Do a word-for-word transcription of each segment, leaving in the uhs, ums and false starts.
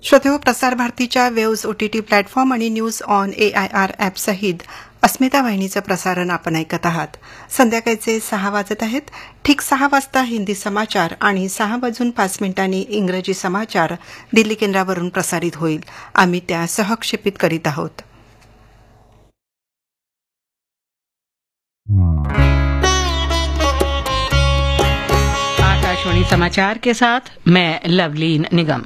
श्रोतेहो, प्रसार भारतीच्या waves OTT platform आणि न्यूज ऑन एआयआर ॲप सहित अस्मिता वाहिनीचं प्रसारण आपण ऐकत आहात. संध्याकाळचे सहा वाजत आहेत. ठीक सहा वाजता हिंदी समाचार आणि सहा वाजून पाच मिनिटांनी इंग्रजी समाचार दिल्ली केंद्रावरून प्रसारित होईल. आम्ही त्या सहक्षेपित करीत आहोत. आकाशवाणी समाचार के साथ मैं लवलीन निगम.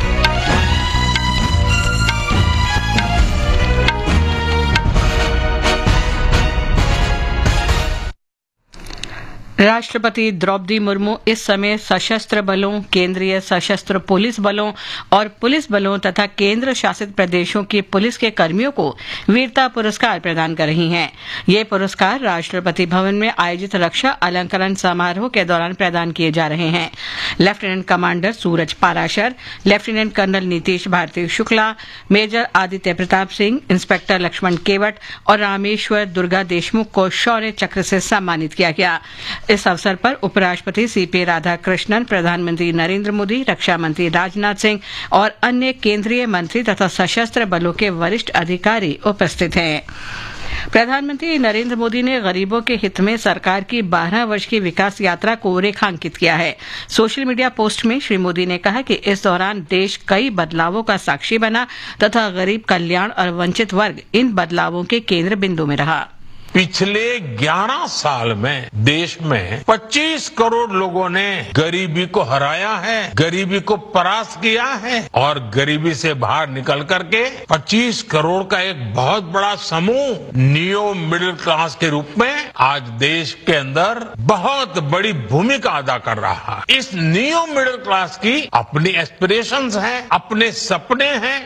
राष्ट्रपति द्रौपदी मुर्मू इस समय सशस्त्र बलों, केंद्रीय सशस्त्र पुलिस बलों और पुलिस बलों तथा केंद्र शासित प्रदेशों की पुलिस के कर्मियों को वीरता पुरस्कार प्रदान कर रही हैं. ये पुरस्कार राष्ट्रपति भवन में आयोजित रक्षा अलंकरण समारोह के दौरान प्रदान किए जा रहे हैं. लेफ्टिनेंट कमांडर सूरज Parashar, lieutenant colonel Nitish Bharti Shukla, major Aditya Pratap Singh, inspector Lakshman केवट और रामेश्वर दुर्गा देशमुख को शौर्य चक्र से सम्मानित किया गया. इस अवसर पर उपराष्ट्रपति सीपी राधाकृष्णन, प्रधानमंत्री नरेंद्र मोदी, रक्षा मंत्री राजनाथ सिंह और अन्य केंद्रीय मंत्री तथा सशस्त्र बलों के वरिष्ठ अधिकारी उपस्थित हैं. प्रधानमंत्री नरेंद्र मोदी ने गरीबों के हित में सरकार की बारह वर्ष की विकास यात्रा को रेखांकित किया है. सोशल मीडिया पोस्ट में श्री मोदी ने कहा कि इस दौरान देश कई बदलावों का साक्षी बना तथा गरीब कल्याण और वंचित वर्ग इन बदलावों के केंद्र बिंदु में रहा. पिछले ग्यारह साल में देश में पच्चीस करोड़ लोगों ने गरीबी को हराया है, गरीबी को परास्त किया है और गरीबी से बाहर निकल करके पच्चीस करोड़ का एक बहुत बड़ा समूह नियो मिडिल क्लास के रूप में आज देश के अंदर बहुत बड़ी भूमिका अदा कर रहा है. इस नियो मिडिल क्लास की अपनी एस्पिरेशंस हैं, अपने सपने हैं.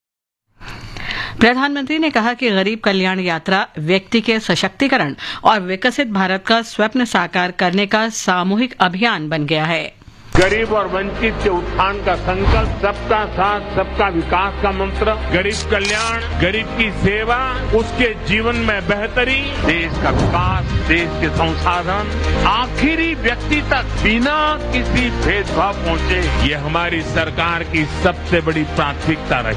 प्रधानमंत्री ने कहा कि गरीब कल्याण यात्रा व्यक्ति के सशक्तिकरण और विकसित भारत का स्वप्न साकार करने का सामूहिक अभियान बन गया है. गरीब और वंचित के उत्थान का संकल्प, सबका साथ सबका विकास का मंत्र, गरीब कल्याण, गरीब की सेवा, उसके जीवन में बेहतरी, देश का विकास, देश के संसाधन आखिरी व्यक्ति तक बिना किसी भेदभाव पहुंचे, ये हमारी सरकार की सबसे बड़ी प्राथमिकता रही.